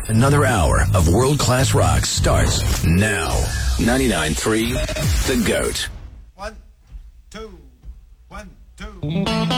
Another hour of world-class rock starts now. 99.3 The GOAT. 1, 2, 1, 2.